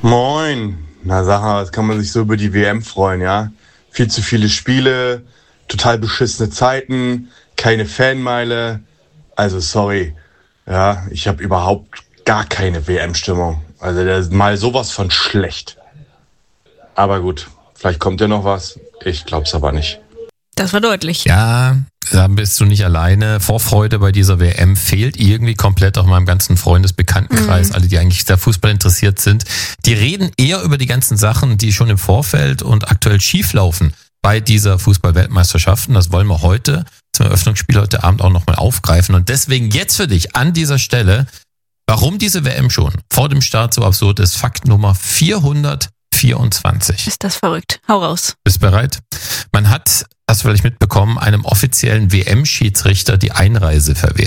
Moin. Na sag mal, was kann man sich so über die WM freuen, ja? Viel zu viele Spiele, total beschissene Zeiten, keine Fanmeile. Also sorry, ja, ich habe überhaupt gar keine WM-Stimmung. Also das ist mal sowas von schlecht. Aber gut, vielleicht kommt ja noch was. Ich glaub's aber nicht. Das war deutlich. Ja, da bist du nicht alleine. Vorfreude bei dieser WM fehlt irgendwie komplett auch meinem ganzen Freundesbekanntenkreis. Alle, die eigentlich sehr Fußball interessiert sind, die reden eher über die ganzen Sachen, die schon im Vorfeld und aktuell schieflaufen bei dieser Fußball-Weltmeisterschaft. Und das wollen wir heute zum Eröffnungsspiel heute Abend auch nochmal aufgreifen. Und deswegen jetzt für dich an dieser Stelle, warum diese WM schon vor dem Start so absurd ist. Fakt Nummer 424. Ist das verrückt. Hau raus. Bist bereit? Man hat, hast du vielleicht mitbekommen, einem offiziellen WM-Schiedsrichter die Einreise verwehrt.